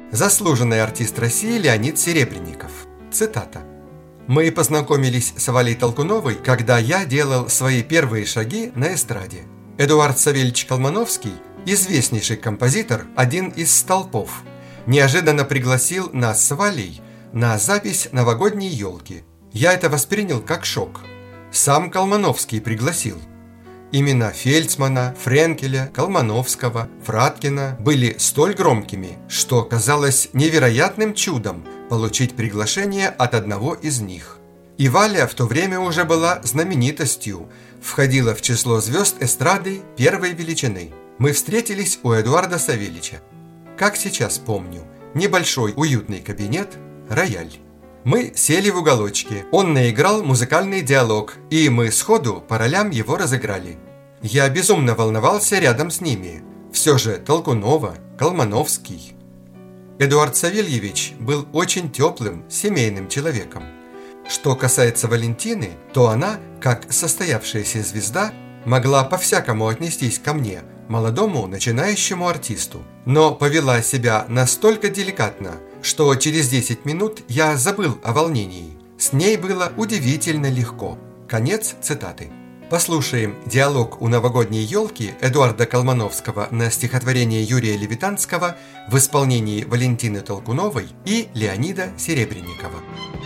Заслуженный артист России Леонид Серебренников. Цитата. «Мы познакомились с Валей Толкуновой, когда я делал свои первые шаги на эстраде. Эдуард Савельевич Колмановский, известнейший композитор, один из столпов, неожиданно пригласил нас с Валей на запись новогодней елки. Я это воспринял как шок. Сам Колмановский пригласил. Имена Фельдсмана, Френкеля, Колмановского, Фраткина были столь громкими, что казалось невероятным чудом получить приглашение от одного из них. И Валя в то время уже была знаменитостью, входила в число звезд эстрады первой величины. Мы встретились у Эдуарда Савельича. Как сейчас помню, небольшой уютный кабинет, рояль. Мы сели в уголочке, он наиграл музыкальный диалог, и мы сходу по ролям его разыграли. Я безумно волновался рядом с ними. Все же Толкунова, Колмановский. Эдуард Савельевич был очень теплым, семейным человеком. Что касается Валентины, то она, как состоявшаяся звезда, могла по-всякому отнестись ко мне, молодому начинающему артисту, но повела себя настолько деликатно, что через 10 минут я забыл о волнении. С ней было удивительно легко. Конец цитаты. Послушаем диалог у новогодней елки Эдуарда Колмановского на стихотворение Юрия Левитанского в исполнении Валентины Толкуновой и Леонида Серебренникова.